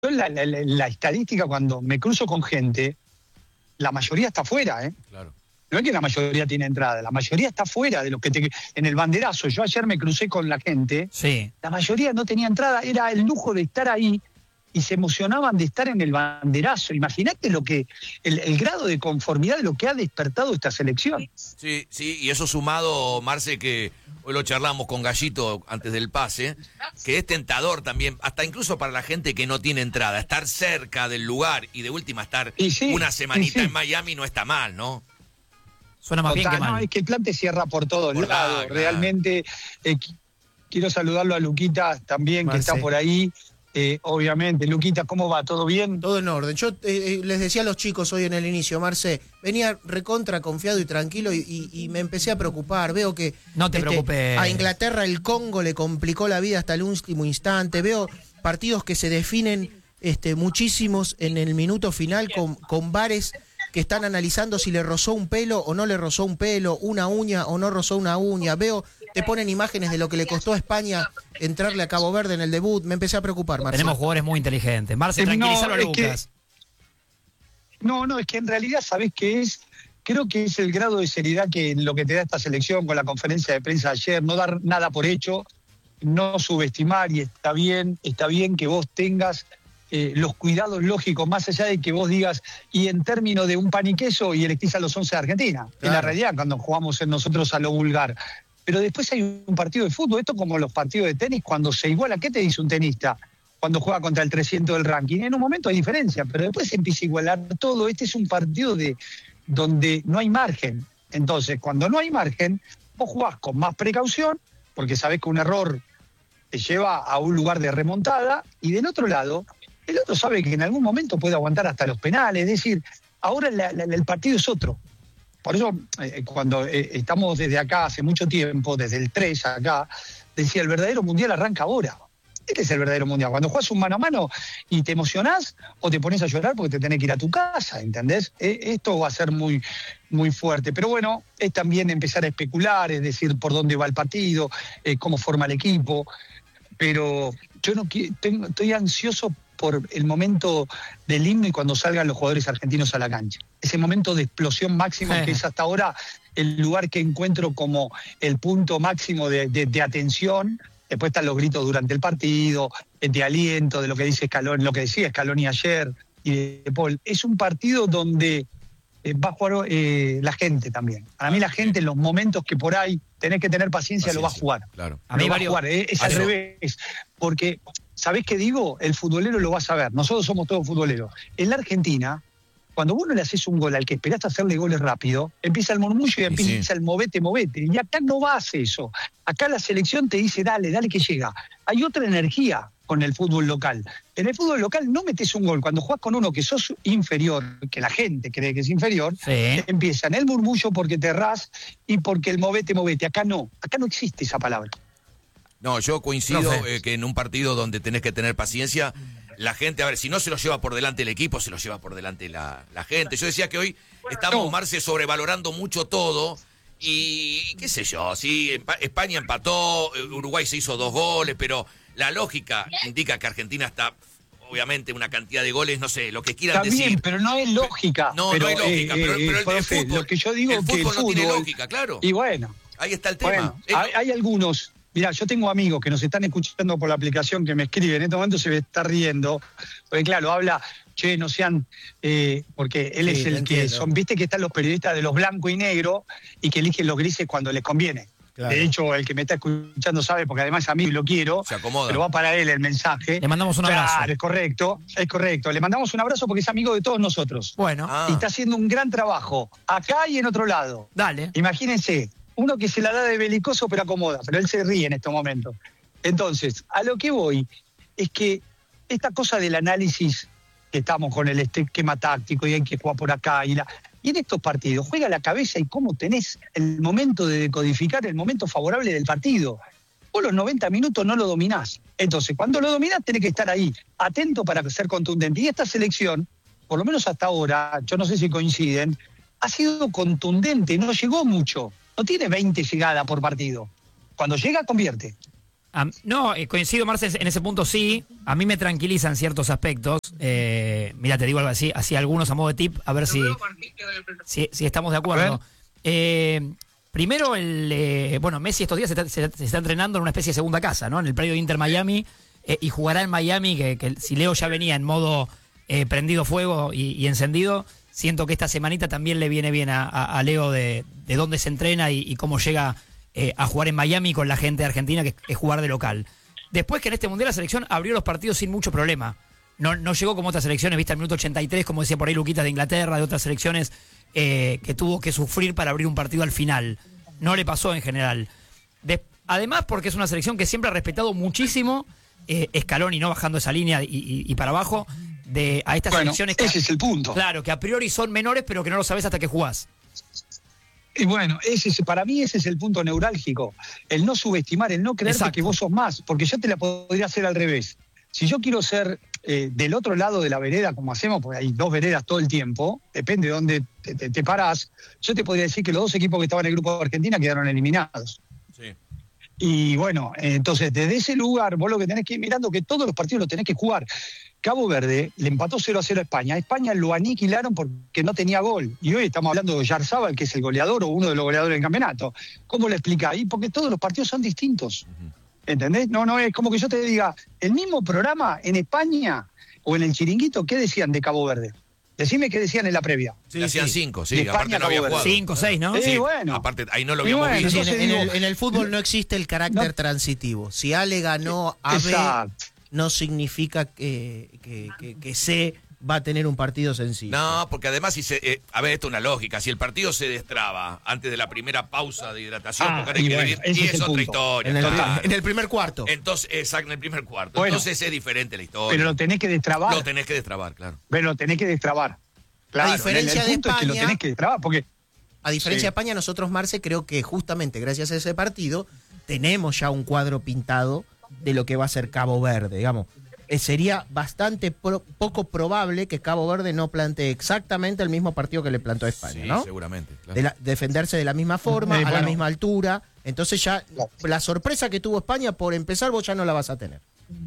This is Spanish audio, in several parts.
la estadística, cuando me cruzo con gente, la mayoría está afuera, ¿eh? Claro. No es que la mayoría tiene entrada, la mayoría está fuera de lo que en el banderazo. Yo ayer me crucé con la gente, Sí. la mayoría no tenía entrada, era el lujo de estar ahí y se emocionaban de estar en el banderazo. Imagínate el grado de conformidad de lo que ha despertado esta selección. Sí, y eso sumado, Marce, que hoy lo charlamos con Gallito antes del pase, que es tentador también, hasta incluso para la gente que no tiene entrada, estar cerca del lugar y de última estar una semanita en Miami no está mal, ¿no? Suena más bien que mal. No, es que el plan te cierra por todos lados. Claro. Realmente quiero saludarlo a Luquita también, Marce, que está por ahí. Obviamente, Luquita, ¿cómo va? ¿Todo bien? todo en orden. Yo les decía a los chicos hoy en el inicio, Marce, venía recontra confiado y tranquilo y me empecé a preocupar. Veo que No te preocupes. a Inglaterra el Congo le complicó la vida hasta el último instante. Veo partidos que se definen muchísimos en el minuto final con VARes que están analizando si le rozó un pelo o no le rozó un pelo, una uña o no rozó una uña. Veo, te ponen imágenes de lo que le costó a España entrarle a Cabo Verde en el debut. Me empecé a preocupar, Marce. Tenemos jugadores muy inteligentes. Marce, tranquilízalo a Lucas. Es que en realidad, ¿sabés qué es? Creo que es el grado de seriedad que lo que te da esta selección con la conferencia de prensa de ayer, no dar nada por hecho, no subestimar, y está bien que vos tengas los cuidados lógicos, más allá de que vos digas, y en términos de un pan y queso, y elegís a los 11 de Argentina. Claro. En la realidad, cuando jugamos nosotros a lo vulgar. Pero después hay un partido de fútbol, esto como los partidos de tenis, cuando se iguala, ¿qué te dice un tenista? Cuando juega contra el 300 del ranking. En un momento hay diferencia, pero después se empieza a igualar todo. Este es un partido donde no hay margen. Entonces, cuando no hay margen, vos jugás con más precaución, porque sabés que un error te lleva a un lugar de remontada, y del otro lado, el otro sabe que en algún momento puede aguantar hasta los penales. Es decir, ahora el partido es otro. Por eso, cuando estamos desde acá hace mucho tiempo, desde el 3 acá, decía, el verdadero mundial arranca ahora. Este es el verdadero mundial. Cuando juegas un mano a mano y te emocionás o te pones a llorar porque te tenés que ir a tu casa, ¿entendés? Esto va a ser muy, muy fuerte. Pero bueno, es también empezar a especular, es decir, por dónde va el partido, cómo forma el equipo. Pero yo estoy ansioso por el momento del himno y cuando salgan los jugadores argentinos a la cancha. Ese momento de explosión máximo que es hasta ahora el lugar que encuentro como el punto máximo de atención. Después están los gritos durante el partido, de aliento, de lo que dice Scaloni, lo que decía Scaloni ayer y de Paul. Es un partido donde va a jugar la gente también. Para mí la gente en los momentos que por ahí tenés que tener paciencia lo va a jugar. Claro. Lo va a jugar, es al revés. Porque, ¿sabés qué digo? El futbolero lo va a saber. Nosotros somos todos futboleros. En la Argentina, cuando vos no le haces un gol al que esperaste hacerle goles rápido, empieza el murmullo y empieza el movete. Y acá no vas eso. Acá la selección te dice, dale que llega. Hay otra energía con el fútbol local. En el fútbol local no metes un gol. Cuando jugás con uno que sos inferior, que la gente cree que es inferior, empieza en el murmullo porque te errás y porque el movete. Acá no existe esa palabra. No, yo coincido que en un partido donde tenés que tener paciencia, la gente, a ver, si no se lo lleva por delante el equipo, se lo lleva por delante la gente. Yo decía que hoy estamos, Marce, sobrevalorando mucho todo y qué sé yo, sí, España empató, Uruguay se hizo 2 goles, pero la lógica indica que Argentina está, obviamente, una cantidad de goles, no sé, lo que quieran decir. Bien, pero no es lógica. No es lógica, pero el profe, fútbol, lo que yo digo el fútbol que no tiene lógica, claro. Y bueno. Ahí está el tema. Bueno, hay algunos. Mirá, yo tengo amigos que nos están escuchando por la aplicación que me escriben. En este momento se me está riendo. Porque claro, habla, no sean... porque él es el que son... Viste que están los periodistas de los blanco y negro y que eligen los grises cuando les conviene. Claro. De hecho, el que me está escuchando sabe, porque además a mí lo quiero. Se acomoda. Pero va para él el mensaje. Le mandamos un abrazo. Claro, es correcto. Le mandamos un abrazo porque es amigo de todos nosotros. Bueno. Y está haciendo un gran trabajo, acá y en otro lado. Dale. Imagínense, uno que se la da de belicoso pero acomoda, pero él se ríe en estos momentos. Entonces, a lo que voy es que esta cosa del análisis, que estamos con el esquema táctico y hay que jugar por acá y en estos partidos juega la cabeza y cómo tenés el momento de decodificar el momento favorable del partido. Vos los 90 minutos no lo dominás. Entonces, cuando lo dominás tenés que estar ahí, atento para ser contundente. Y esta selección, por lo menos hasta ahora, yo no sé si coinciden, ha sido contundente, no llegó mucho. No tiene 20 llegadas por partido. Cuando llega, convierte. No, coincido, Marce, en ese punto sí. A mí me tranquilizan ciertos aspectos. Mira, te digo algo así algunos a modo de tip, a ver si estamos de acuerdo. Primero, Messi estos días se está entrenando en una especie de segunda casa, ¿no? En el predio de Inter Miami, y jugará en Miami, que si Leo ya venía en modo prendido fuego y encendido, siento que esta semanita también le viene bien a Leo de dónde se entrena y cómo llega a jugar en Miami con la gente de Argentina, que es jugar de local. Después que en este Mundial la selección abrió los partidos sin mucho problema. No llegó como otras selecciones, viste, al minuto 83, como decía por ahí Luquitas, de Inglaterra, de otras selecciones que tuvo que sufrir para abrir un partido al final. No le pasó en general. Además, porque es una selección que siempre ha respetado muchísimo Scaloni, no bajando esa línea y para abajo, a estas selecciones que, ese es el punto. Claro, que a priori son menores, pero que no lo sabes hasta que jugás. Y bueno, para mí ese es el punto neurálgico. El no subestimar, el no creerte que vos sos más. Porque yo te la podría hacer al revés. Si yo quiero ser del otro lado de la vereda, como hacemos, porque hay dos veredas todo el tiempo, depende de dónde te parás, yo te podría decir que los dos equipos que estaban en el grupo de Argentina quedaron eliminados. Sí. Y bueno, entonces desde ese lugar vos lo que tenés que ir mirando que todos los partidos los tenés que jugar. Cabo Verde le empató 0-0 a España. A España lo aniquilaron porque no tenía gol. Y hoy estamos hablando de Yarzábal, que es el goleador o uno de los goleadores del campeonato. ¿Cómo lo explica? Y porque todos los partidos son distintos. ¿Entendés? No es como que yo te diga, el mismo programa en España o en el Chiringuito, ¿qué decían de Cabo Verde? Decime qué decían en la previa. Sí, hacían 5, sí. De España, aparte no había jugado. 5, 6, ¿no? Sí, bueno. Aparte, ahí no lo habíamos bueno, visto. entonces En el fútbol no existe el carácter transitivo. Si Ale ganó a B, exacto. no significa que C va a tener un partido sencillo. No, porque además, esto es una lógica. Si el partido se destraba antes de la primera pausa de hidratación, porque ese es el otra punto. historia. En el primer cuarto. Entonces, exacto, en el primer cuarto. Bueno, entonces es diferente la historia. Pero lo tenés que destrabar. Lo tenés que destrabar, claro. Pero lo tenés que destrabar. Claro, A diferencia el punto de es que lo España, tenés que destrabar, porque A diferencia de España, nosotros, Marce, creo que justamente gracias a ese partido tenemos ya un cuadro pintado de lo que va a ser Cabo Verde, digamos. Sería bastante poco probable que Cabo Verde no plantee exactamente el mismo partido que le plantó a España, sí, ¿no? Seguramente. Claro. Defenderse de la misma forma, a la misma altura. Entonces ya la sorpresa que tuvo España, por empezar, vos ya no la vas a tener.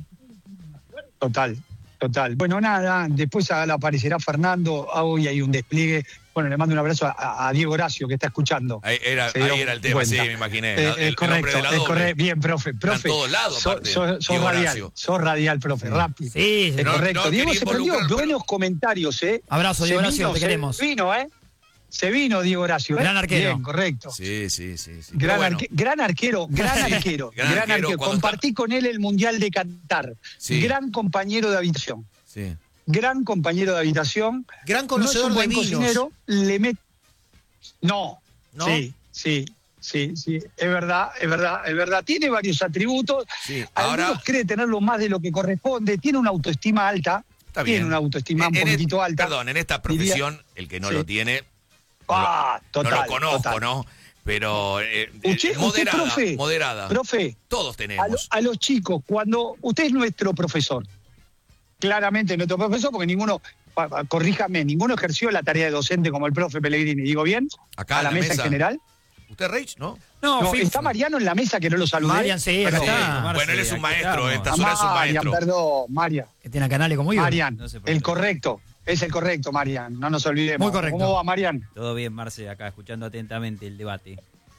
Total. Bueno, nada, después aparecerá Fernando. Hoy hay un despliegue. Bueno, le mando un abrazo a Diego Horacio, que está escuchando. Ahí era el tema, cuenta. sí, me imaginé. Es correcto, bien, profe. En todos lados, aparte. Sos radial, profe, rápido. Sí, es correcto. Diego se prendió, buenos comentarios, Abrazo, Diego Horacio, te queremos. Se vino Diego Horacio. Gran arquero. Bien, correcto. Sí. Gran arquero. Compartí con él el Mundial de Qatar. Sí. Gran compañero de habitación. Sí. Gran compañero de habitación. Gran conocedor de vinos. Cocinero, No. Sí. Es verdad. Tiene varios atributos. Sí. Algunos cree tenerlo más de lo que corresponde. Tiene una autoestima alta. Tiene una autoestima un poquito alta. Perdón, en esta profesión, el que no lo tiene, total, no lo conozco, total. ¿No? Pero moderada. Profe, todos tenemos. A los chicos, cuando usted es nuestro profesor, claramente nuestro profesor, porque ninguno ejerció la tarea de docente como el profe Pellegrini, ¿digo bien? Acá a la mesa en general. ¿Usted, Reich, no? No, está Mariano en la mesa, que no lo saludé. Marian, sí, acá está. Bueno, él es un maestro, en esta zona es un maestro. Perdón, Marian. Que tiene canales como yo. Marian, el correcto. Es el correcto, Marian, no nos olvidemos. Muy correcto. ¿Cómo va, Marian? Todo bien, Marce, acá escuchando atentamente el debate.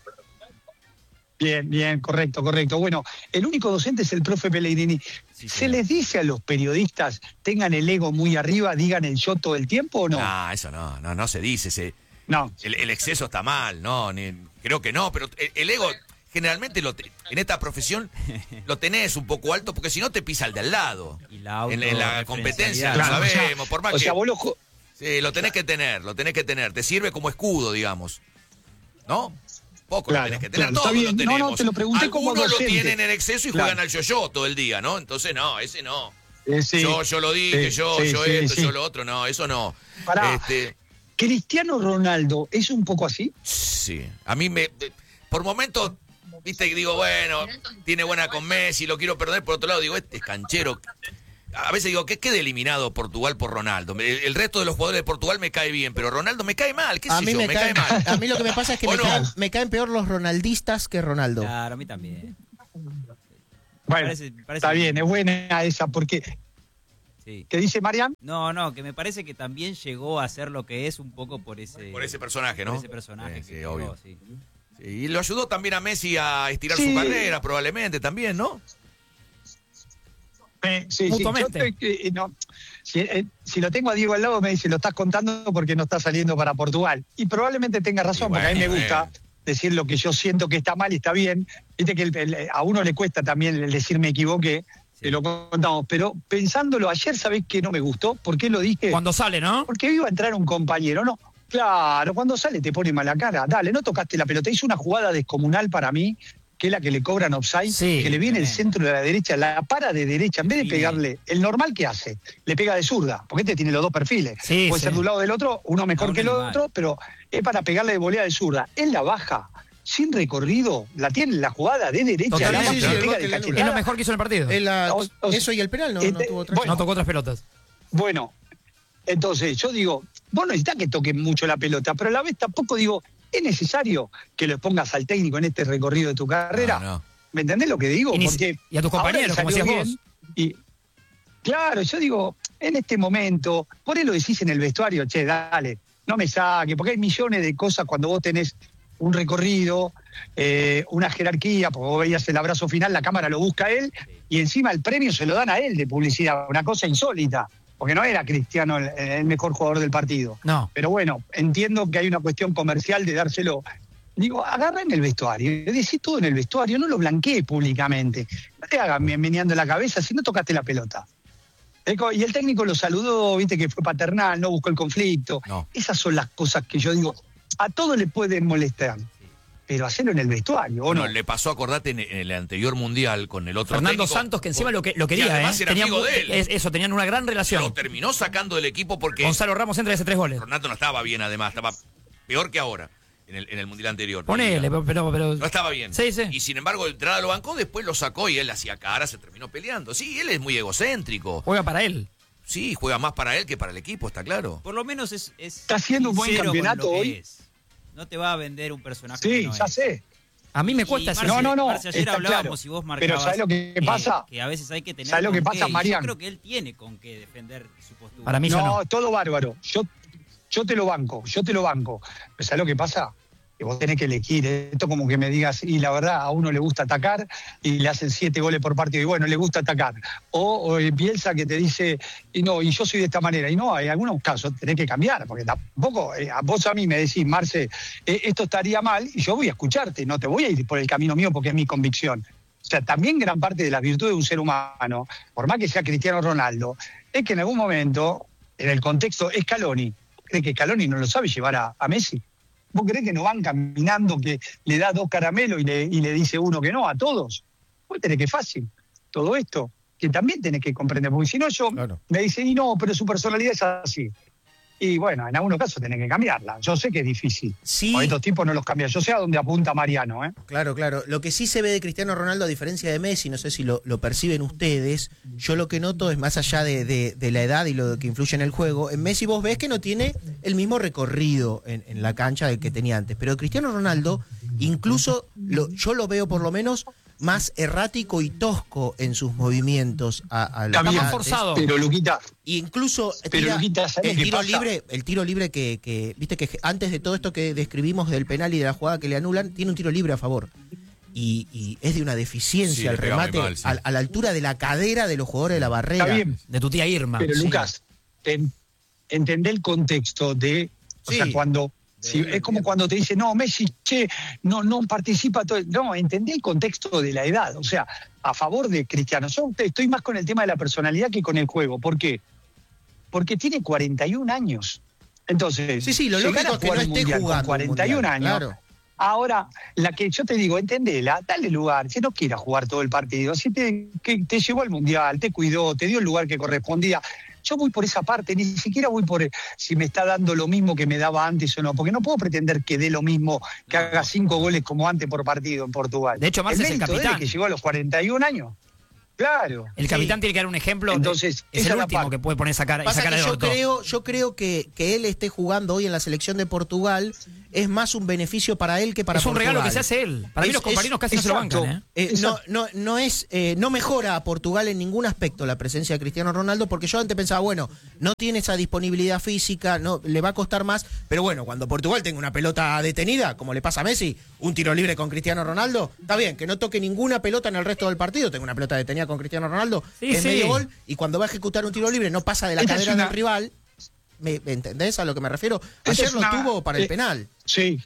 Bien, correcto. Bueno, el único docente es el profe Pellegrini. Sí, ¿Se les dice a los periodistas, tengan el ego muy arriba, digan el yo todo el tiempo o no? No, eso no se dice. No. El exceso está mal, creo que no, pero el ego generalmente en esta profesión lo tenés un poco alto porque si no te pisa el de al lado. Y la en la competencia, claro, lo sabemos, por más que... vos sí, lo tenés que tener, te sirve como escudo, digamos, ¿no? Poco lo tenés que tener, todos lo tenemos. No, te lo pregunté como docente. Algunos lo tienen en exceso y juegan al yo-yo todo el día, ¿no? Entonces no, ese no. Sí. Yo lo dije, yo lo otro, no, eso no. Pará. ¿Cristiano Ronaldo es un poco así? Sí, a mí por momentos, viste, digo, bueno, tiene buena con Messi, lo quiero perder, por otro lado digo, este es canchero. A veces digo, que quede eliminado Portugal por Ronaldo. El resto de los jugadores de Portugal me cae bien, pero Ronaldo me cae mal, me cae mal. A mí lo que me pasa es que me caen peor los ronaldistas que Ronaldo. Claro, a mí también. Bueno, está bien, es buena esa, porque... Sí. ¿Qué dice Marian? No, que me parece que también llegó a ser lo que es un poco por ese personaje, ¿no? Por ese personaje Sí, que llegó, obvio. sí. Sí, y lo ayudó también a Messi a estirar su carrera, probablemente también, ¿no? Sí, mutuamente. Si lo tengo a Diego al lado, me dice, lo estás contando porque no está saliendo para Portugal. Y probablemente tenga razón, porque a mí me gusta decir lo que yo siento que está mal y está bien. Viste que a uno le cuesta también el decir me equivoqué. Sí. Lo contamos, pero pensándolo ayer, ¿sabés qué no me gustó? ¿Por qué lo dije? Cuando sale, ¿no? Porque iba a entrar un compañero, ¿no? Claro, cuando sale te pone mala cara. Dale, no tocaste la pelota. Hizo una jugada descomunal para mí, que es la que le cobran offside, Sí, que le viene el centro de la derecha, la para de derecha. En vez de pegarle, el normal que hace, le pega de zurda, porque este tiene los dos perfiles. Sí, Puede sí. ser de un lado o del otro, uno mejor que el Normal. otro, pero es para pegarle de volea de zurda. Él la baja, sin recorrido, la tiene la jugada de derecha, Totalmente. la Sí, baja, sí, le el pega gol de que le cachetada. Es lo mejor que hizo en el partido. Eso y el penal no tuvo otra. bueno, No tocó otras pelotas. Bueno, entonces yo digo, vos no necesitas que toque mucho la pelota, pero a la vez tampoco digo, es necesario que lo pongas al técnico en este recorrido de tu carrera. No. ¿Me entendés lo que digo? Y a tus ahora compañeros, le como salió decías bien, y claro, yo digo, en este momento, por eso lo decís en el vestuario, che, dale, no me saque, porque hay millones de cosas cuando vos tenés un recorrido, una jerarquía, porque vos veías el abrazo final, la cámara lo busca a él, y encima el premio se lo dan a él de publicidad, una cosa insólita, porque no era Cristiano el mejor jugador del partido. No. Pero bueno, entiendo que hay una cuestión comercial de dárselo. Digo, agarra en el vestuario, decí todo en el vestuario, no lo blanquees públicamente. No te hagas meneando la cabeza si no tocaste la pelota. Y el técnico lo saludó, viste que fue paternal, no buscó el conflicto. No. Esas son las cosas que yo digo, a todos le pueden molestar, pero hacerlo en el vestuario, ¿o no? Bueno, le pasó, acordate, en el anterior mundial con el otro Fernando técnico, Santos, que encima lo y quería, además era amigo de él. Eso, tenían una gran relación. Lo terminó sacando del equipo porque Gonzalo Ramos entra y hace 3 goles. Ronaldo no estaba bien, además, estaba peor que ahora en el mundial anterior. Ponele, pero No estaba bien. Sí, sí. Y sin embargo, entrada lo bancó, después lo sacó y él hacía cara, se terminó peleando. Sí, él es muy egocéntrico. Juega para él. Sí, juega más para él que para el equipo, está claro. Por lo menos es Está haciendo un buen sincero con campeonato lo que hoy. es. No te va a vender un personaje Sí, que no ya es. sé. A mí me cuesta Y ese... Marce, No, Marce, ayer está hablábamos claro. y vos Pero marcabas ¿sabés lo que pasa? que a veces hay que tener ¿Sabés lo que con pasa, qué, y Marian? yo creo que él tiene con qué defender su postura. Para mí ya no. No, todo bárbaro. Yo te lo banco. Pero ¿sabés lo que pasa? Que vos tenés que elegir. Esto como que me digas, y la verdad, a uno le gusta atacar y le hacen 7 goles por partido, y bueno, le gusta atacar. O Bielsa que te dice, y no, y yo soy de esta manera. Y no, hay algunos casos tenés que cambiar, porque tampoco, vos a mí me decís, Marce, esto estaría mal, y yo voy a escucharte, no te voy a ir por el camino mío porque es mi convicción. O sea, también gran parte de las virtudes de un ser humano, por más que sea Cristiano Ronaldo, es que en algún momento, en el contexto, Scaloni, ¿cree que Scaloni no lo sabe llevar a Messi? ¿Vos creés que no van caminando, que le da 2 caramelos y le dice uno que no a todos? Vos tenés que fácil todo esto, que también tenés que comprender, porque si no me dice, y no, pero su personalidad es así. Y bueno, en algunos casos tenés que cambiarla. Yo sé que es difícil. Sí. O estos tipos no los cambian. Yo sé a dónde apunta Mariano, ¿eh? Claro. Lo que sí se ve de Cristiano Ronaldo, a diferencia de Messi, no sé si lo perciben ustedes, yo lo que noto es más allá de la edad y lo que influye en el juego. En Messi vos ves que no tiene el mismo recorrido en la cancha del que tenía antes. Pero Cristiano Ronaldo, incluso yo lo veo por lo menos más errático y tosco en sus movimientos a Está más forzado. Pero Luquita, y incluso Luquita, ¿sabés el lo que tiro pasa? libre, el tiro libre que viste que antes de todo esto que describimos del penal y de la jugada que le anulan, tiene un tiro libre a favor. Y es de una deficiencia Sí, el le pega muy remate mal, sí. a la altura de la cadera de los jugadores de la barrera. Está bien. De tu tía Irma. Pero Sí. Lucas, entendé el contexto de, o Sí. sea, cuando es como cuando te dicen, no, Messi, no participa todo. No, entendí el contexto de la edad, o sea, a favor de Cristiano. Yo estoy más con el tema de la personalidad que con el juego. ¿Por qué? Porque tiene 41 años. Entonces, Sí, lo llegar lógico a es que jugar no un esté mundial jugando con un 41 mundial, años. claro. Ahora, la que yo te digo, entendela, dale lugar, si no quiera jugar todo el partido, si te llevó al mundial, te cuidó, te dio el lugar que correspondía. Yo voy por esa parte, ni siquiera voy por si me está dando lo mismo que me daba antes o no, porque no puedo pretender que dé lo mismo, que haga 5 goles como antes por partido en Portugal. De hecho, Marce es el mérito de él capitán. que llegó a los 41 años. Claro. El capitán tiene que dar un ejemplo. Entonces, es esa el es la último parte. que puede poner esa cara, Pasa esa cara que de orto. yo creo que él esté jugando hoy en la selección de Portugal es más un beneficio para él que para Es un Portugal. regalo que se hace él. Para mí los compañeros casi no se lo bancan, No mejora a Portugal en ningún aspecto la presencia de Cristiano Ronaldo, porque yo antes pensaba, bueno, no tiene esa disponibilidad física, no le va a costar más, pero bueno, cuando Portugal tenga una pelota detenida, como le pasa a Messi, un tiro libre con Cristiano Ronaldo, está bien, que no toque ninguna pelota en el resto del partido, tenga una pelota detenida con Cristiano Ronaldo, medio gol, y cuando va a ejecutar un tiro libre no pasa de la cadera del rival. ¿Me entendés a lo que me refiero? Ayer lo tuvo para el penal. Sí,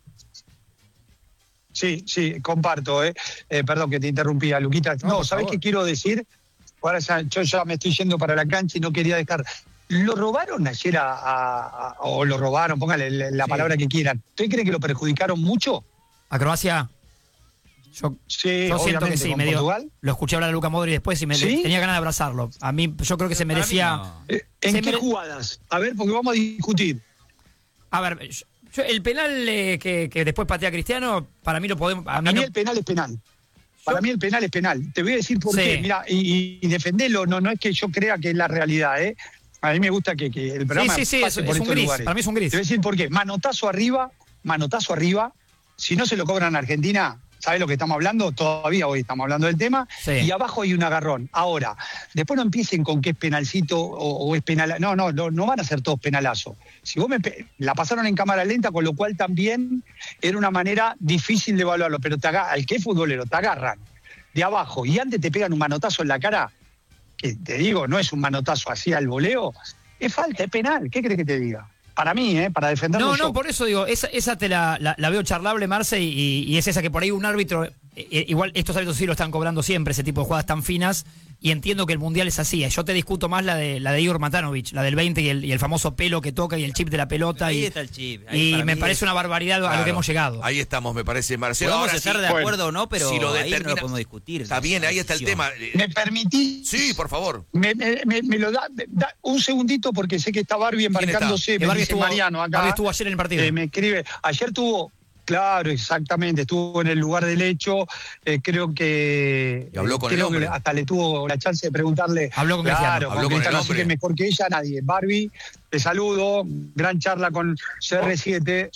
comparto. Perdón que te interrumpía, Luquita. No, ¿sabés qué quiero decir? Ahora yo ya me estoy yendo para la cancha y no quería dejar. ¿Lo robaron ayer o lo robaron? Póngale la palabra que quieran. ¿Usted cree que lo perjudicaron mucho? ¿A Croacia? Yo siento que sí. Lo escuché hablar a Luka Modric después y tenía ganas de abrazarlo. A mí, yo creo que se merecía... ¿En qué jugadas? A ver, porque vamos a discutir. A ver, el penal que después patea Cristiano, para mí lo podemos... Para mí el penal es penal. Para mí el penal es penal. Te voy a decir por qué. Mira, y defenderlo, no es que yo crea que es la realidad, ¿eh? A mí me gusta que el programa pase por estos lugares. Para mí es un gris. Te voy a decir por qué. Manotazo arriba. Si no se lo cobran a Argentina, ¿sabes lo que estamos hablando? Todavía hoy estamos hablando del tema. Sí. Y abajo hay un agarrón. Ahora, después no empiecen con que es penalcito o es penal. No van a ser todos penalazos. Si vos la pasaron en cámara lenta, con lo cual también era una manera difícil de evaluarlo. Pero al que es futbolero, te agarran de abajo y antes te pegan un manotazo en la cara, que te digo, no es un manotazo así al voleo, es falta, es penal. ¿Qué crees que te diga? Para mí, para defenderlo. No, por eso digo, esa te la veo charlable, Marce, y es esa que por ahí un árbitro, igual estos árbitros sí lo están cobrando siempre, ese tipo de jugadas tan finas, y entiendo que el Mundial es así. Yo te discuto más la de Igor Matanovic, la del 20 y el famoso pelo que toca y el chip de la pelota. Ahí está el chip. Y me parece una barbaridad a lo que hemos llegado. Ahí estamos, me parece, Marcelo. Podemos estar de acuerdo o no, pero si lo ahí no lo podemos discutir. Está bien, ahí está el tema. ¿Me permitís? Sí, por favor. Me lo da un segundito porque sé que está Barbie embarcándose. Barbie estuvo, Mariano acá. Barbie estuvo ayer en el partido. Me escribe. Ayer tuvo... Claro, exactamente, estuvo en el lugar del hecho, creo que... Y habló con el hombre. Hasta le tuvo la chance de preguntarle... Habló con Cristiano. Habló con el así que mejor que ella nadie. Barbie, te saludo, gran charla con CR7.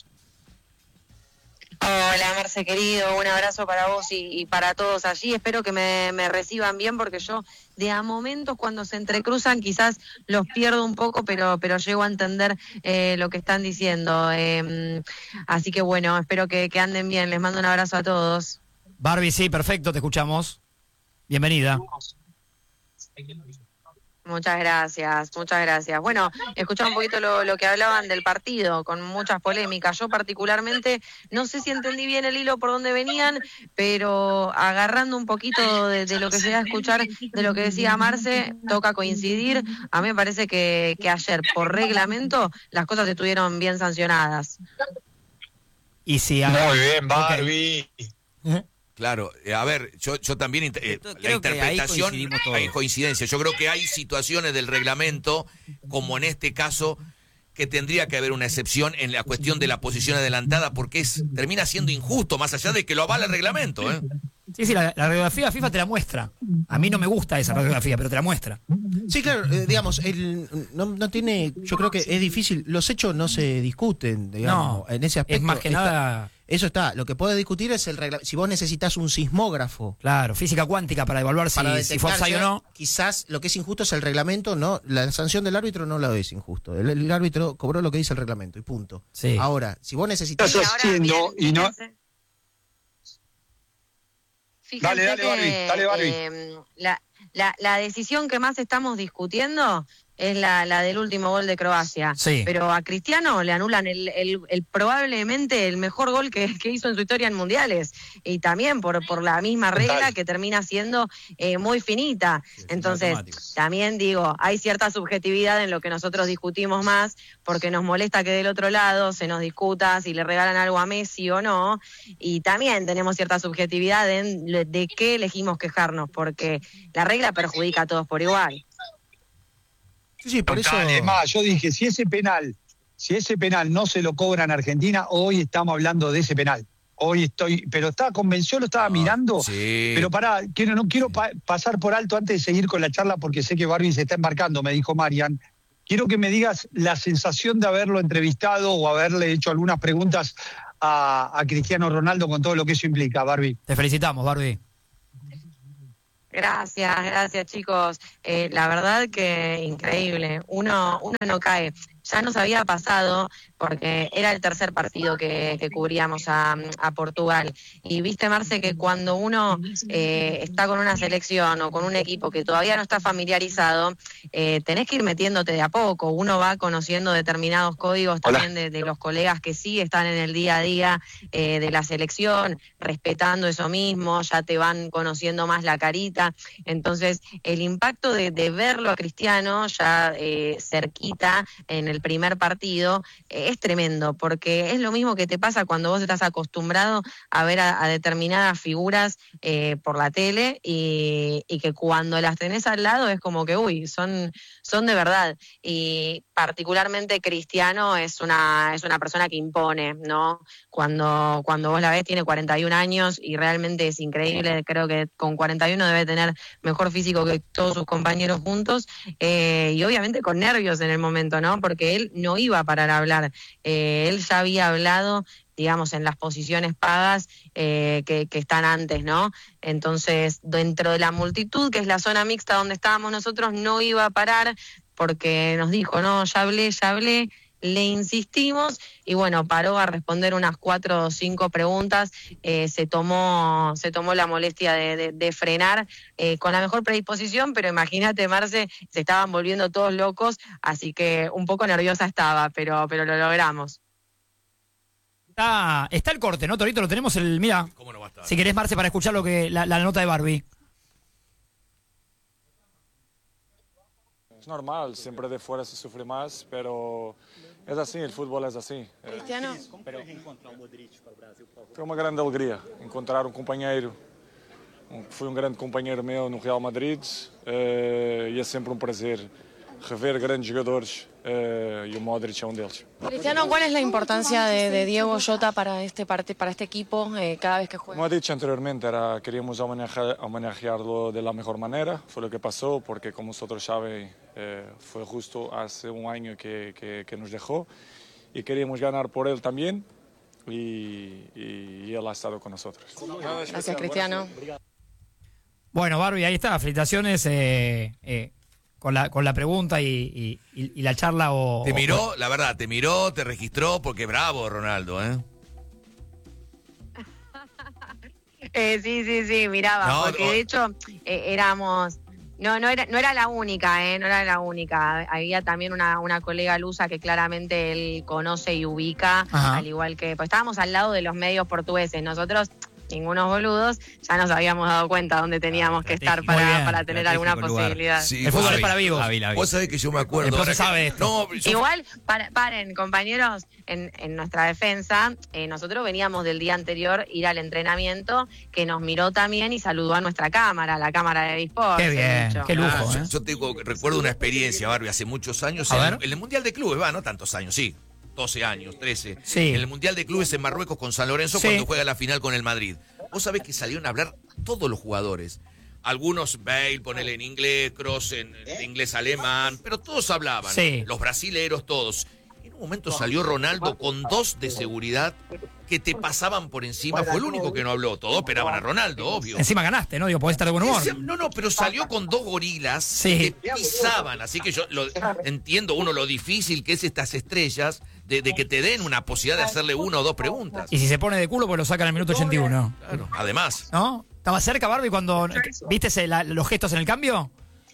Hola Marce querido, un abrazo para vos y para todos allí. Espero que me reciban bien porque yo de a momentos cuando se entrecruzan quizás los pierdo un poco, pero llego a entender lo que están diciendo. Así que bueno, espero que anden bien. Les mando un abrazo a todos. Barbie, sí, perfecto, te escuchamos. Bienvenida. Muchas gracias. Bueno, escuchaba un poquito lo que hablaban del partido, con muchas polémicas. Yo particularmente no sé si entendí bien el hilo por donde venían, pero agarrando un poquito de lo que se iba a escuchar, de lo que decía Marce, toca coincidir. A mí me parece que ayer, por reglamento, las cosas estuvieron bien sancionadas. Y si muy bien, Barbie. Okay. Claro, a ver, yo también, la interpretación, hay coincidencia. Yo creo que hay situaciones del reglamento, como en este caso, que tendría que haber una excepción en la cuestión de la posición adelantada, porque termina siendo injusto, más allá de que lo avala el reglamento, ¿eh? Sí, la radiografía FIFA te la muestra. A mí no me gusta esa radiografía, pero te la muestra. Sí, claro, digamos, no tiene, yo creo que es difícil, los hechos no se discuten, digamos, en ese aspecto. Es más que nada... Eso está, lo que puede discutir es el reglamento. Si vos necesitas un sismógrafo. Claro, física cuántica para evaluar si fue offside o no. Quizás lo que es injusto es el reglamento, no, la sanción del árbitro no la es injusto. El árbitro cobró lo que dice el reglamento y punto. Sí. Ahora, si vos necesitas... Dale, Barbie. La decisión que más estamos discutiendo es la del último gol de Croacia. Sí. Pero a Cristiano le anulan el probablemente el mejor gol que hizo en su historia en mundiales. Y también por la misma regla que termina siendo muy finita. Entonces, también digo, hay cierta subjetividad en lo que nosotros discutimos más, porque nos molesta que del otro lado se nos discuta si le regalan algo a Messi o no. Y también tenemos cierta subjetividad de qué elegimos quejarnos, porque la regla perjudica a todos por igual. Sí, por eso... Es más, yo dije, si ese penal no se lo cobran a Argentina, hoy estamos hablando de ese penal. hoy estoy, pero estaba convencido, lo estaba mirando. Sí. Pero pará, no quiero pasar por alto antes de seguir con la charla porque sé que Barbie se está embarcando, me dijo Marian. Quiero que me digas la sensación de haberlo entrevistado o haberle hecho algunas preguntas a Cristiano Ronaldo con todo lo que eso implica, Barbie. Te felicitamos, Barbie. Gracias chicos. La verdad que increíble. Uno no cae. Ya nos había pasado porque era el tercer partido que cubríamos a Portugal. Y viste, Marce, que cuando uno está con una selección o con un equipo que todavía no está familiarizado, tenés que ir metiéndote de a poco. Uno va conociendo determinados códigos también de los colegas que sí están en el día a día de la selección, respetando eso mismo, ya te van conociendo más la carita. Entonces, el impacto de verlo a Cristiano ya cerquita en el primer partido es tremendo, porque es lo mismo que te pasa cuando vos estás acostumbrado a ver a determinadas figuras por la tele y que cuando las tenés al lado es como que, uy, son de verdad. Y particularmente Cristiano es una persona que impone, ¿no? Cuando vos la ves tiene 41 años y realmente es increíble. Creo que con 41 debe tener mejor físico que todos sus compañeros juntos y obviamente con nervios en el momento, ¿no? Porque él no iba a parar a hablar. Él ya había hablado, digamos, en las posiciones pagas que están antes, ¿no? Entonces, dentro de la multitud, que es la zona mixta donde estábamos nosotros, no iba a parar porque nos dijo, no, ya hablé, le insistimos y bueno, paró a responder unas 4 o 5 preguntas, se tomó la molestia de frenar con la mejor predisposición, pero imagínate, Marce, se estaban volviendo todos locos, así que un poco nerviosa estaba, pero lo logramos. Está el corte, ¿no, Torito? Lo tenemos mira. ¿Cómo no va a estar? Si querés, Marce, para escuchar la nota de Barbie. Es normal, siempre de fuera se sufre más, pero es así, el fútbol es así. Cristiano. Foi uma grande alegria encontrar um companheiro, foi um grande companheiro meu no Real Madrid e é sempre um prazer rever grandes jogadores y el Modric es uno de ellos. Cristiano, ¿cuál es la importancia de Diego Jota para este equipo cada vez que juega? Como he dicho anteriormente, queríamos homenajearlo de la mejor manera, fue lo que pasó, porque como vosotros saben, fue justo hace un año que nos dejó y queríamos ganar por él también y él ha estado con nosotros. Gracias, Cristiano. Bueno, Barbie, ahí está, felicitaciones. Con la pregunta y la charla Te miró, la verdad, te registró, porque bravo Ronaldo, ¿eh? Sí, miraba, porque de hecho éramos... No era la única, no era la única. Había también una colega lusa que claramente él conoce y ubica, Ajá. Al igual que... Pues estábamos al lado de los medios portugueses, nosotros... ningunos boludos, ya nos habíamos dado cuenta dónde teníamos que estar para tener alguna posibilidad. Sí, el fútbol es para vivos. Vos sabés que yo me acuerdo. Después se sabe esto. Igual, paren, compañeros, en nuestra defensa, nosotros veníamos del día anterior ir al entrenamiento, que nos miró también y saludó a nuestra cámara, la cámara de eSports. Qué bien, qué lujo. Yo recuerdo una experiencia, Barbie, hace muchos años, en el Mundial de Clubes, no tantos años, sí. 12 años, 13. Sí. En el Mundial de Clubes en Marruecos con San Lorenzo, cuando juega la final con el Madrid. Vos sabés que salieron a hablar todos los jugadores. Algunos, Bale, ponele en inglés, Kroos en inglés alemán, pero todos hablaban. Sí. Los brasileros, todos. En un momento salió Ronaldo con 2 de seguridad que te pasaban por encima. Fue el único que no habló. Todos esperaban a Ronaldo, obvio. Encima ganaste, ¿no? Digo, podés estar de buen humor. No, pero salió con 2 gorilas que te pisaban. Así que yo entiendo, lo difícil que es estas estrellas de que te den una posibilidad de hacerle 1 o 2 preguntas. Y si se pone de culo, pues lo sacan al minuto 81. Claro, además. ¿No? ¿Estaba cerca, Barbie, cuando viste los gestos en el cambio?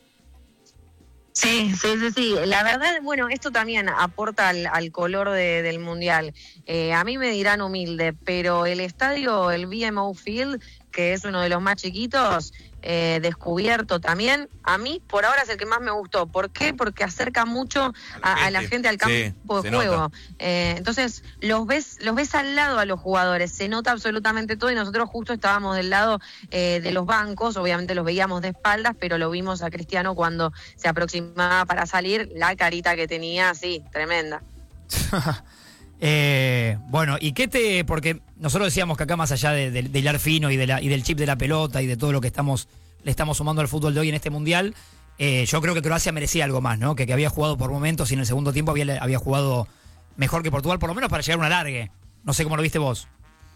Sí. La verdad, bueno, esto también aporta al color del Mundial. A mí me dirán humilde, pero el estadio, el BMO Field, que es uno de los más chiquitos, descubierto también, a mí por ahora es el que más me gustó. ¿Por qué? Porque acerca mucho a la gente al campo de juego. Entonces los ves al lado a los jugadores, se nota absolutamente todo y nosotros justo estábamos del lado de los bancos, obviamente los veíamos de espaldas, pero lo vimos a Cristiano cuando se aproximaba para salir, la carita que tenía, sí, tremenda. Bueno, ¿y porque nosotros decíamos que acá más allá de hilar fino y del chip de la pelota y de todo lo que le estamos sumando al fútbol de hoy en este Mundial, yo creo que Croacia merecía algo más, ¿no? Que había jugado por momentos y en el segundo tiempo había jugado mejor que Portugal, por lo menos para llegar a un alargue. No sé cómo lo viste vos.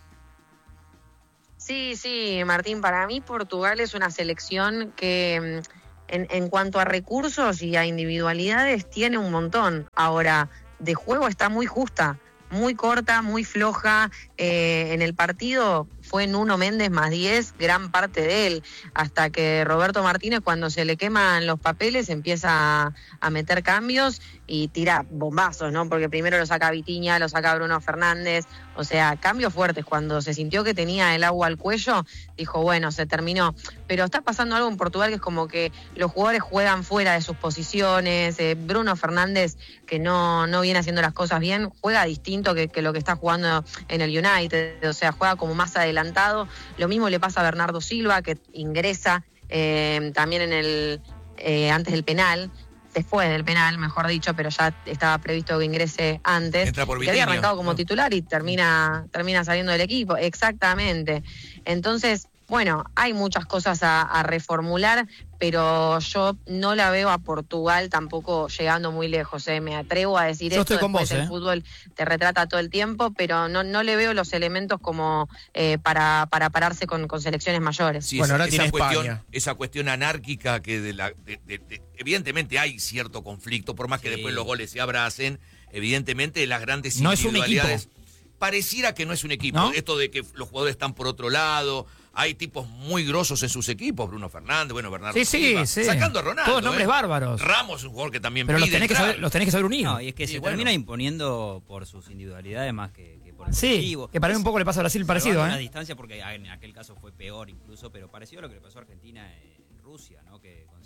Sí, Martín, para mí Portugal es una selección que en cuanto a recursos y a individualidades tiene un montón. Ahora, de juego está muy justa, muy corta, muy floja. En el partido fue Nuno Méndez más 10, gran parte de él, hasta que Roberto Martínez, cuando se le queman los papeles, empieza a meter cambios y tira bombazos, ¿no? Porque primero lo saca Vitinha, lo saca Bruno Fernández, o sea, cambios fuertes. Cuando se sintió que tenía el agua al cuello, dijo, bueno, se terminó. Pero está pasando algo en Portugal que es como que los jugadores juegan fuera de sus posiciones. Bruno Fernández, que no viene haciendo las cosas bien, juega distinto que lo que está jugando en el United, o sea, juega como más adelantado. Lo mismo le pasa a Bernardo Silva, que ingresa también antes del penal, después del penal, mejor dicho, pero ya estaba previsto que ingrese antes. Entra por que había arrancado como titular y termina saliendo del equipo. Exactamente. Entonces, bueno, hay muchas cosas a reformular, pero yo no la veo a Portugal tampoco llegando muy lejos. Me atrevo a decir yo esto. Estoy con vos, el fútbol te retrata todo el tiempo, pero no le veo los elementos como para pararse con selecciones mayores. Sí, bueno, ahora esa cuestión anárquica que evidentemente hay cierto conflicto, por más que después los goles se abracen, evidentemente las grandes individualidades. Pareciera que no es un equipo. ¿No? Esto de que los jugadores están por otro lado. Hay tipos muy grosos en sus equipos, Bruno Fernández, Bernardo Silva, sacando a Ronaldo. Todos nombres bárbaros. Ramos es un jugador que también pero pide los tenés que saber unir. No, y es que se termina imponiendo por sus individualidades más que por el colectivo. Sí, que para mí un poco le pasa a Brasil parecido. A distancia, porque en aquel caso fue peor incluso, pero parecido a lo que le pasó a Argentina en Rusia, ¿no? Que con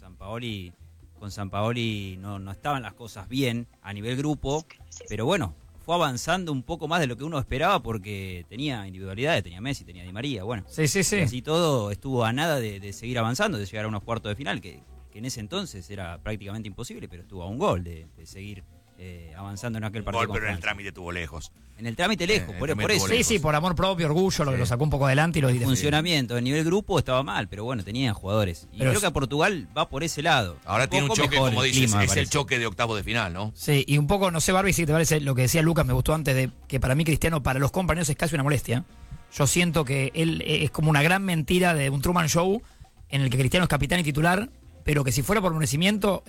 Sampaoli no estaban las cosas bien a nivel grupo, pero bueno, fue avanzando un poco más de lo que uno esperaba porque tenía individualidades, tenía Messi, tenía Di María, bueno. Sí. Así todo estuvo a nada de seguir avanzando, de llegar a unos cuartos de final, que en ese entonces era prácticamente imposible, pero estuvo a un gol de seguir avanzando en aquel partido. Pero en el trámite estuvo lejos. En el trámite lejos, por eso. Sí, por amor propio, orgullo, lo sacó un poco adelante y lo dijo. Funcionamiento, el nivel grupo estaba mal, pero bueno, tenía jugadores. Y creo que a Portugal va por ese lado. Ahora tiene un choque, como dices, es el choque de octavo de final, ¿no? Sí, y un poco, no sé, Barbie, si te parece lo que decía Lucas, me gustó antes, de que para mí Cristiano, para los compañeros es casi una molestia. Yo siento que él es como una gran mentira de un Truman Show en el que Cristiano es capitán y titular, pero que si fuera por merecimiento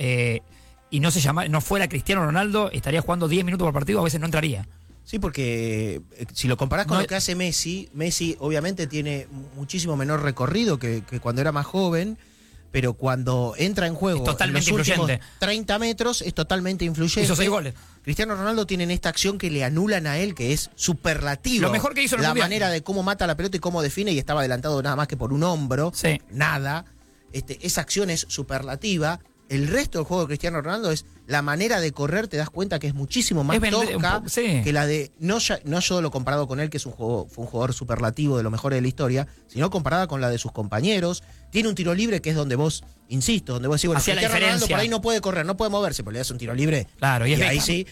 y no fuera Cristiano Ronaldo, estaría jugando 10 minutos por partido, a veces no entraría. Sí, porque si lo comparás con lo que hace Messi obviamente tiene muchísimo menor recorrido que cuando era más joven, pero cuando entra en juego en los últimos 30 metros es totalmente influyente. Hizo 6 goles. Cristiano Ronaldo tiene esta acción que le anulan a él, que es superlativa. Lo mejor que hizo en el la mundial. Manera de cómo mata la pelota y cómo define, y estaba adelantado nada más que por un hombro. Sí. Nada. Esa acción es superlativa. El resto del juego de Cristiano Ronaldo es la manera de correr, te das cuenta que es muchísimo más tosca que la de, no solo comparado con él, que fue un jugador superlativo de lo mejor de la historia, sino comparada con la de sus compañeros. Tiene un tiro libre que es donde vos, insisto, donde vos decís, bueno, Cristiano Ronaldo por ahí no puede correr, no puede moverse, pero le das un tiro libre. Claro, y ahí sí,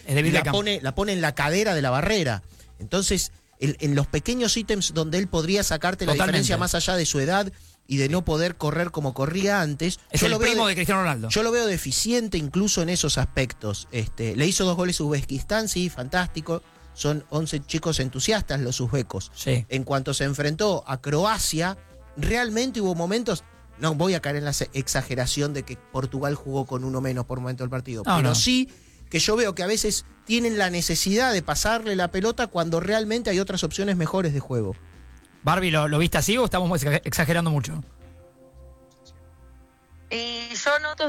la pone en la cadera de la barrera. Entonces, en los pequeños ítems donde él podría sacarte la diferencia más allá de su edad y de no poder correr como corría antes. Es el primo de Cristiano Ronaldo. Yo lo veo deficiente incluso en esos aspectos. Le hizo 2 goles a Uzbekistán, sí, fantástico. Son 11 chicos entusiastas los uzbecos. Sí. En cuanto se enfrentó a Croacia, realmente hubo momentos, no voy a caer en la exageración de que Portugal jugó con uno menos por momento del partido, pero sí que yo veo que a veces tienen la necesidad de pasarle la pelota cuando realmente hay otras opciones mejores de juego. Barbie, ¿lo viste así o estamos exagerando mucho? Yo noto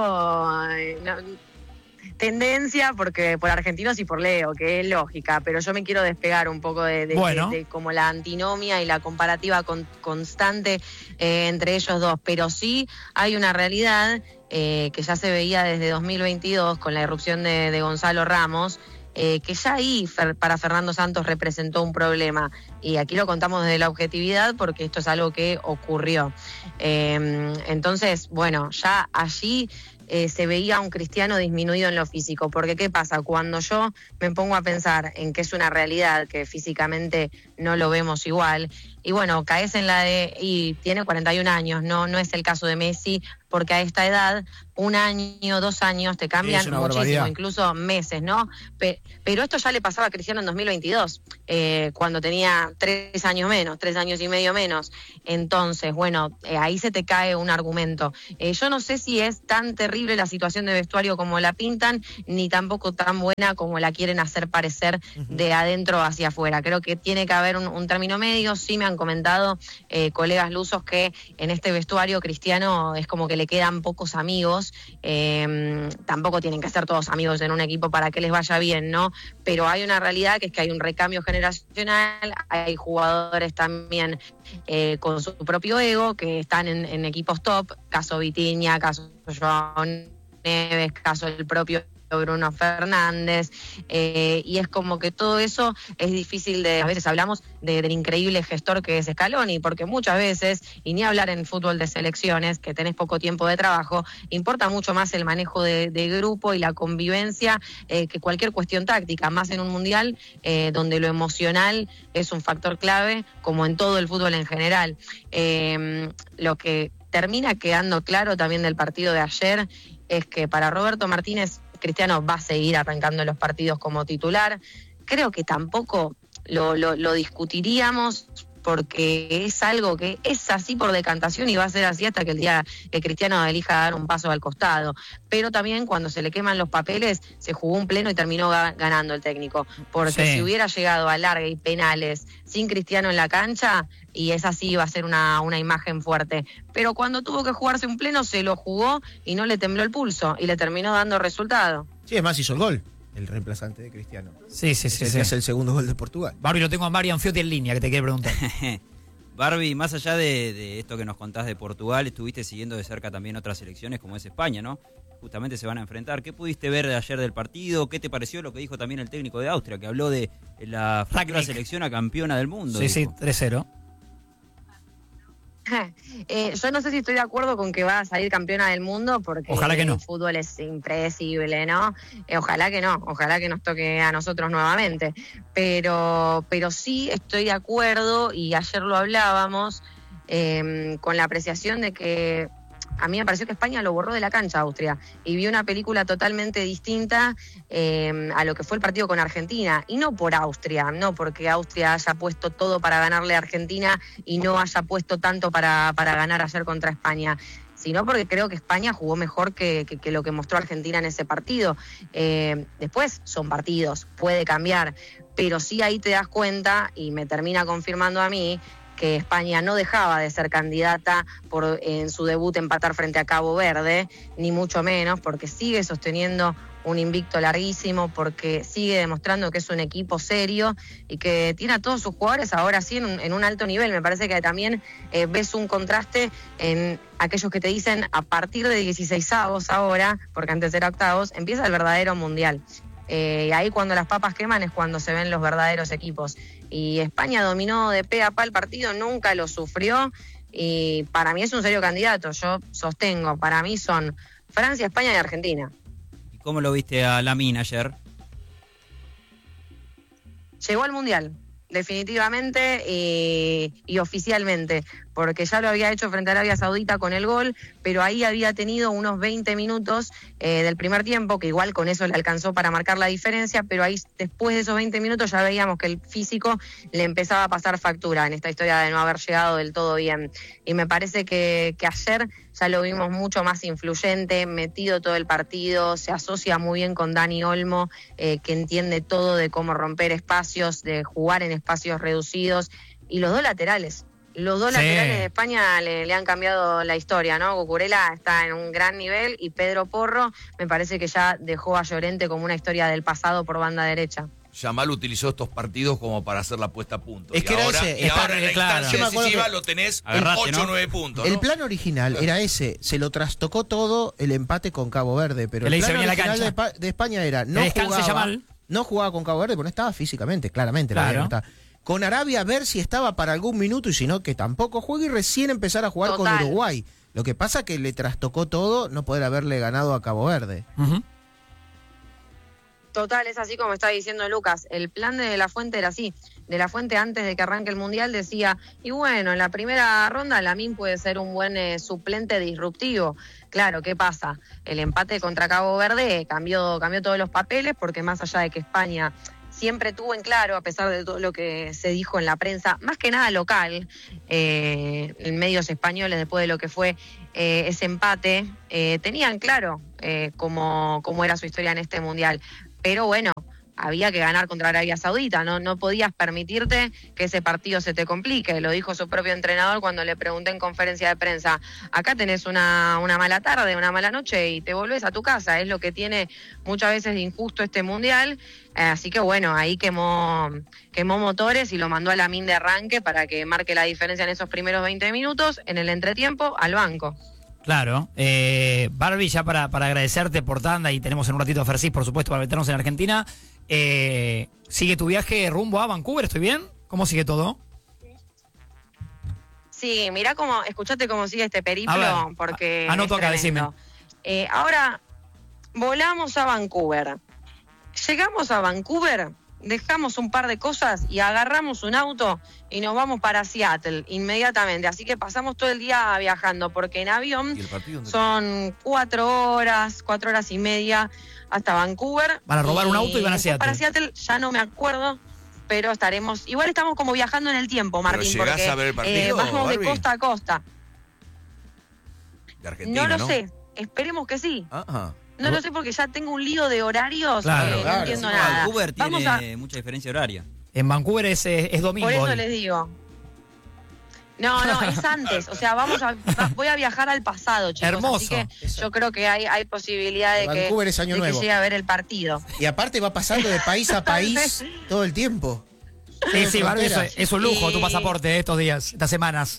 tendencia porque por argentinos y por Leo, que es lógica, pero yo me quiero despegar un poco de como la antinomia y la comparativa constante entre ellos dos, pero sí hay una realidad que ya se veía desde 2022 con la irrupción de Gonzalo Ramos, que ya ahí para Fernando Santos representó un problema, y aquí lo contamos desde la objetividad porque esto es algo que ocurrió. Entonces, bueno, ya allí se veía a un Cristiano disminuido en lo físico. Porque ¿qué pasa? Cuando yo me pongo a pensar en que es una realidad, que físicamente no lo vemos igual, y bueno, caes en la de, y tiene 41 años, no es el caso de Messi, porque a esta edad, 1 año, 2 años te cambian muchísimo, barbaridad. Incluso meses, ¿no? Pero esto ya le pasaba a Cristiano en 2022, cuando tenía 3 años menos, 3 años y medio menos. Entonces, bueno, ahí se te cae un argumento. Yo no sé si es tan terrible la situación de vestuario como la pintan, ni tampoco tan buena como la quieren hacer parecer de adentro hacia afuera. Creo que tiene que haber un término medio. Sí me han comentado colegas lusos que en este vestuario Cristiano es como que le quedan pocos amigos. Tampoco tienen que ser todos amigos en un equipo para que les vaya bien, ¿no? Pero hay una realidad que es que hay un recambio generacional, hay jugadores también con su propio ego que están en equipos top, caso Vitinha, caso Joao Neves, caso el propio Bruno Fernández, y es como que todo eso es difícil de, a veces hablamos del increíble gestor que es Scaloni, porque muchas veces, y ni hablar en fútbol de selecciones, que tenés poco tiempo de trabajo, importa mucho más el manejo de grupo y la convivencia que cualquier cuestión táctica, más en un mundial donde lo emocional es un factor clave, como en todo el fútbol en general. Lo que termina quedando claro también del partido de ayer es que para Roberto Martínez Cristiano va a seguir arrancando los partidos como titular. Creo que tampoco lo discutiríamos, porque es algo que es así por decantación y va a ser así hasta que el día que Cristiano elija dar un paso al costado. Pero también cuando se le queman los papeles, se jugó un pleno y terminó ganando el técnico. Porque si hubiera llegado a larga y penales sin Cristiano en la cancha, y es así, iba a ser una imagen fuerte. Pero cuando tuvo que jugarse un pleno, se lo jugó y no le tembló el pulso y le terminó dando resultado. Sí, además hizo el gol, el reemplazante de Cristiano. Sí. Que es el segundo gol de Portugal. Barbie, lo tengo a Marian Fiotti en línea, que te quiere preguntar. Barbie, más allá de esto que nos contás de Portugal, estuviste siguiendo de cerca también otras selecciones como es España, ¿no? Justamente se van a enfrentar. ¿Qué pudiste ver de ayer del partido? ¿Qué te pareció lo que dijo también el técnico de Austria, que habló de la futura selección a campeona del mundo? Sí, 3-0. Yo no sé si estoy de acuerdo con que va a salir campeona del mundo, porque ojalá que no. El fútbol es impredecible, ¿no? Ojalá que no, ojalá que nos toque a nosotros nuevamente. Pero sí estoy de acuerdo, y ayer lo hablábamos, con la apreciación de que a mí me pareció que España lo borró de la cancha a Austria, y vi una película totalmente distinta a lo que fue el partido con Argentina, y no por Austria, no porque Austria haya puesto todo para ganarle a Argentina y no haya puesto tanto para ganar ayer contra España, sino porque creo que España jugó mejor que lo que mostró Argentina en ese partido. Después son partidos, puede cambiar, pero sí ahí te das cuenta, y me termina confirmando a mí, que España no dejaba de ser candidata por en su debut empatar frente a Cabo Verde, ni mucho menos, porque sigue sosteniendo un invicto larguísimo, porque sigue demostrando que es un equipo serio y que tiene a todos sus jugadores ahora sí en un alto nivel. Me parece que también ves un contraste en aquellos que te dicen a partir de 16avos ahora, porque antes era octavos, empieza el verdadero mundial. Y ahí cuando las papas queman es cuando se ven los verdaderos equipos. Y España dominó de pe a pa el partido, nunca lo sufrió, y para mí es un serio candidato. Yo sostengo, para mí son Francia, España y Argentina. ¿Y cómo lo viste a Lamine ayer? Llegó al Mundial, definitivamente y oficialmente, porque ya lo había hecho frente a Arabia Saudita con el gol, pero ahí había tenido unos 20 minutos del primer tiempo, que igual con eso le alcanzó para marcar la diferencia, pero ahí después de esos 20 minutos ya veíamos que el físico le empezaba a pasar factura en esta historia de no haber llegado del todo bien. Y me parece que ayer ya lo vimos mucho más influyente, metido todo el partido, se asocia muy bien con Dani Olmo, que entiende todo de cómo romper espacios, de jugar en espacios reducidos, y los dos laterales. Los dos laterales de España le han cambiado la historia, ¿no? Cucurella está en un gran nivel y Pedro Porro me parece que ya dejó a Llorente como una historia del pasado por banda derecha. Yamal utilizó estos partidos como para hacer la puesta a punto. Es que ahora en la instancia decisiva lo tenés 8 o 9 puntos, ¿no? El plan original era ese, se lo trastocó todo el empate con Cabo Verde, pero el plan original de España era no jugaba con Cabo Verde porque no estaba físicamente, claramente. Claro. Con Arabia ver si estaba para algún minuto, y si no, que tampoco juegue, y recién empezar a jugar con Uruguay, Lo que pasa que le trastocó todo no poder haberle ganado a Cabo Verde. Total, es así como está diciendo Lucas. El plan de La Fuente era así. De La Fuente, antes de que arranque el Mundial, decía, y bueno, en la primera ronda Lamine puede ser un buen suplente disruptivo. Claro, ¿qué pasa? El empate contra Cabo Verde cambió todos los papeles, porque más allá de que España siempre tuvo en claro, a pesar de todo lo que se dijo en la prensa, más que nada local, en medios españoles, después de lo que fue ese empate, tenían claro cómo era su historia en este Mundial. Pero bueno, había que ganar contra Arabia Saudita, no podías permitirte que ese partido se te complique. Lo dijo su propio entrenador cuando le pregunté en conferencia de prensa, acá tenés una mala tarde, una mala noche y te volvés a tu casa. Es lo que tiene muchas veces de injusto este Mundial. Así que bueno, ahí quemó motores y lo mandó a Lamine de arranque para que marque la diferencia en esos primeros 20 minutos. En el entretiempo, al banco. Claro. Barbie, ya para agradecerte por tanda, y tenemos en un ratito a Fersis, por supuesto, para meternos en Argentina. ¿Sigue tu viaje rumbo a Vancouver? ¿Estoy bien? ¿Cómo sigue todo? Sí, mirá escuchate cómo sigue este periplo, porque anoto acá, decime. Ahora volamos a Vancouver. Llegamos a Vancouver, dejamos un par de cosas y agarramos un auto y nos vamos para Seattle inmediatamente. Así que pasamos todo el día viajando, porque en avión son 4 horas y media hasta Vancouver. Van a robar un auto y van a Seattle. Para Seattle ya no me acuerdo, pero igual estamos como viajando en el tiempo, Martín, ¿Pero llegás porque a ver el partido, vamos Barbie? de costa a costa. De Argentina, no lo sé, esperemos que sí. Ajá. No lo sé porque ya tengo un lío de horarios, Claro, no entiendo nada. Vancouver tiene mucha diferencia horaria. En Vancouver es domingo. Por eso hoy. les digo. No, es antes. O sea, voy a viajar al pasado, chicos. Hermoso. Así que yo creo que hay posibilidad de Vancouver es año nuevo. que llegue a ver el partido. Y aparte va pasando de país a país todo el tiempo. Sí, Barbie, es un lujo tu pasaporte estos días, estas semanas.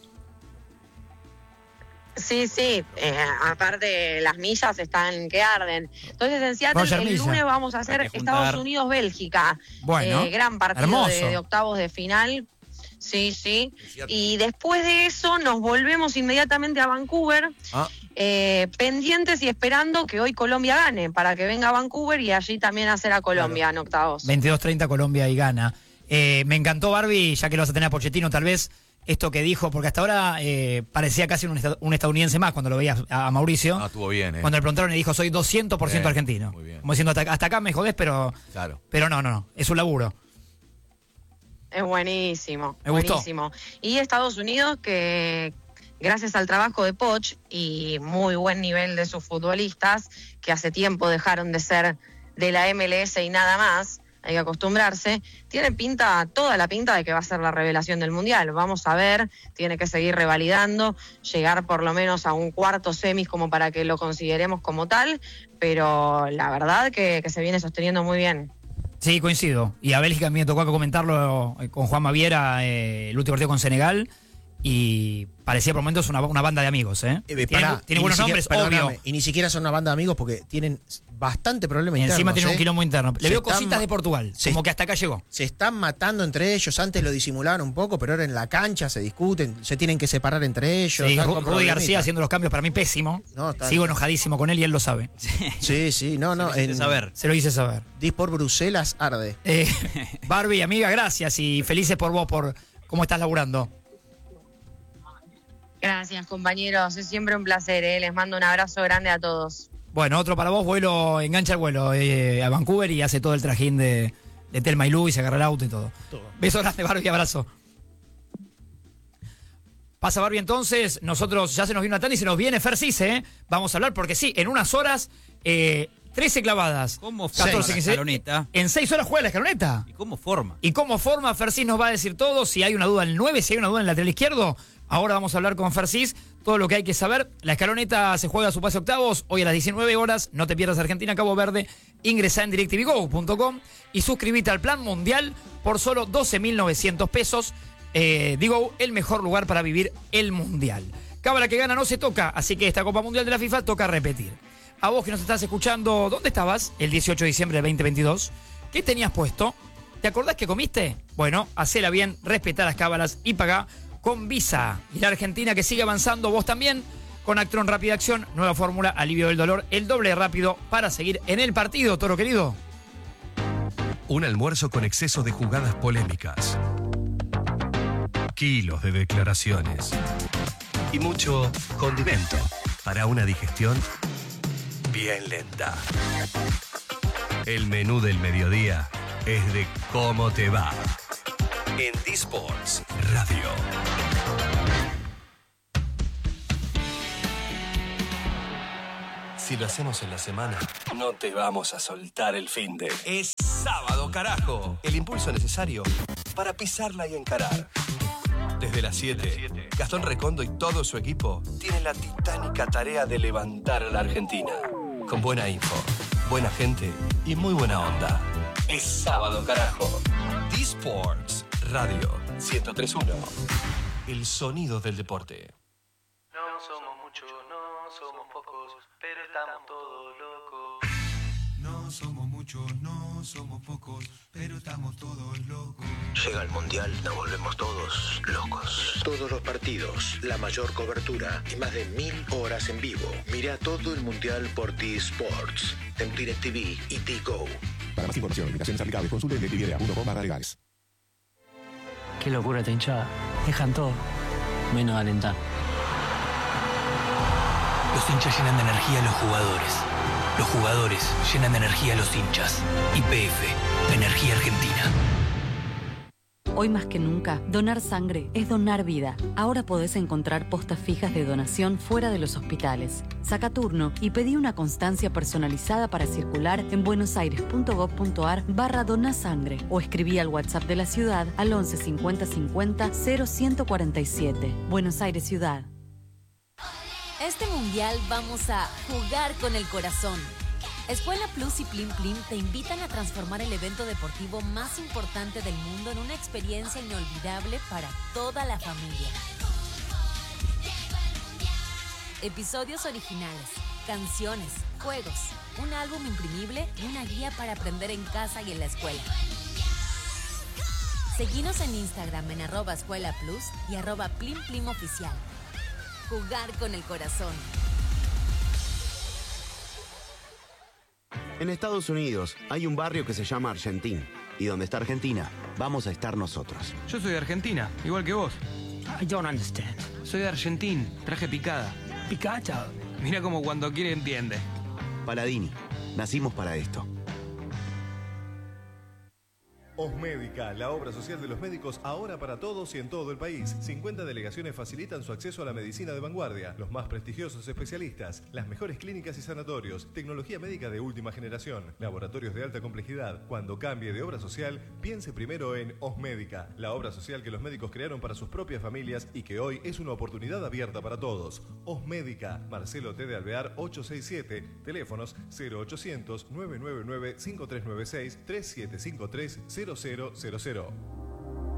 Sí, aparte las millas están que arden. Entonces en Seattle el lunes vamos a hacer Estados Unidos-Bélgica. Bueno, gran partido de octavos de final. Sí. Y después de eso nos volvemos inmediatamente a Vancouver, pendientes y esperando que hoy Colombia gane, para que venga a Vancouver y allí también hacer a Colombia en octavos. 22-30 Colombia y gana. Me encantó, Barbie, ya que lo vas a tener a Pochettino tal vez, esto que dijo, porque hasta ahora parecía casi un estadounidense más cuando lo veía a Mauricio. Estuvo bien, Cuando le preguntaron y dijo, soy 200% argentino. Muy bien. Como diciendo, hasta acá me jodés, pero no, es un laburo. Es buenísimo, Me gustó. buenísimo. Y Estados Unidos, que gracias al trabajo de Poch y muy buen nivel de sus futbolistas, que hace tiempo dejaron de ser de la MLS y nada más, hay que acostumbrarse, tiene toda la pinta de que va a ser la revelación del Mundial. Vamos a ver, tiene que seguir revalidando, llegar por lo menos a un cuarto semis como para que lo consideremos como tal, pero la verdad que se viene sosteniendo muy bien. Sí, coincido. Y a Bélgica a mí me tocó comentarlo con Juan Maviera, el último partido con Senegal, y parecía por momentos una banda de amigos, ¿eh? Tiene buenos nombres, obvio. Y ni siquiera son una banda de amigos porque tienen bastante problema interno. Encima tienen un quilombo interno. Le veo cositas de Portugal, como que hasta acá llegó. Se están matando entre ellos. Antes lo disimulaban un poco, pero ahora en la cancha se discuten, se tienen que separar entre ellos. Sí, Rudy García haciendo los cambios para mí pésimo. Sigo enojadísimo con él y él lo sabe. Sí, se lo hice saber. Dispor Bruselas arde. Barbie, amiga, gracias y felices por vos, por cómo estás laburando. Gracias, compañeros. Es siempre un placer, ¿eh? Les mando un abrazo grande a todos. Bueno, otro para vos, engancha el vuelo a Vancouver y hace todo el trajín de Telma y Lu y se agarra el auto y todo. Beso grande, Barbie, abrazo. Pasa Barbie entonces, nosotros ya se nos viene una tanda y se nos viene Fersis, Vamos a hablar porque sí, en unas horas, 13 clavadas. ¿Cómo forma la escaloneta? En 6 horas juega la escaloneta. ¿Y cómo forma? Fersis nos va a decir todo, si hay una duda en el 9, si hay una duda en el lateral izquierdo. Ahora vamos a hablar con Fersis, todo lo que hay que saber. La escaloneta se juega a su pase octavos, hoy a las 19 horas, no te pierdas Argentina-Cabo Verde. Ingresá en DirecTVGo.com y suscríbete al plan mundial por solo 12.900 pesos. Digo, el mejor lugar para vivir el mundial. Cábala que gana no se toca, así que esta Copa Mundial de la FIFA toca repetir. A vos que nos estás escuchando, ¿dónde estabas el 18 de diciembre del 2022? ¿Qué tenías puesto? ¿Te acordás que comiste? Bueno, hacela bien, respetá las cábalas y pagá con Visa. Y la Argentina que sigue avanzando, vos también. Con Actron Rápida Acción, nueva fórmula, alivio del dolor, el doble de rápido para seguir en el partido, Toro querido. Un almuerzo con exceso de jugadas polémicas. Kilos de declaraciones. Y mucho condimento para una digestión bien lenta. El menú del mediodía es de cómo te va. En D-Sports Radio. Si lo hacemos en la semana, no te vamos a soltar el finde. Es sábado, carajo. El impulso necesario para pisarla y encarar. Desde las 7, Gastón Recondo y todo su equipo tienen la titánica tarea de levantar a la Argentina. Con buena info, buena gente y muy buena onda. Es sábado, carajo. D-Sports Radio 103.1. El sonido del deporte. No somos muchos, no somos pocos, pero estamos todos locos. No somos muchos, no somos pocos, pero estamos todos locos. Llega el Mundial, nos volvemos todos locos. Todos los partidos, la mayor cobertura y más de 1000 horas en vivo. Mira todo el Mundial por T-Sports, en DirecTV y T-Go. Para más información, limitaciones aplicables, consulte en DirecTV.com/legales. Qué locura esta hinchada. Dejan todo, menos alentar. Los hinchas llenan de energía a los jugadores. Los jugadores llenan de energía a los hinchas. YPF, Energía Argentina. Hoy más que nunca, donar sangre es donar vida. Ahora podés encontrar postas fijas de donación fuera de los hospitales. Saca turno y pedí una constancia personalizada para circular en buenosaires.gov.ar/donasangre o escribí al WhatsApp de la ciudad al 11 50 50 0147. Buenos Aires Ciudad. Este mundial vamos a jugar con el corazón. Escuela Plus y Plim Plim te invitan a transformar el evento deportivo más importante del mundo en una experiencia inolvidable para toda la familia. Episodios originales, canciones, juegos, un álbum imprimible y una guía para aprender en casa y en la escuela. Seguinos en Instagram en @escuelaplus y @PlimPlimOficial. Jugar con el corazón. En Estados Unidos hay un barrio que se llama Argentín. Y donde está Argentina, vamos a estar nosotros. Yo soy de Argentina, igual que vos. I don't understand. Soy de Argentín, traje picada. Picada. Mira como cuando quiere entiende. Paladini, nacimos para esto. Osmédica, la obra social de los médicos ahora para todos y en todo el país. 50 delegaciones facilitan su acceso a la medicina de vanguardia, los más prestigiosos especialistas, las mejores clínicas y sanatorios, tecnología médica de última generación, laboratorios de alta complejidad. Cuando cambie de obra social, piense primero en Osmédica, la obra social que los médicos crearon para sus propias familias y que hoy es una oportunidad abierta para todos. Osmédica, Marcelo T. de Alvear 867, teléfonos 0800 999 5396 3753 0000.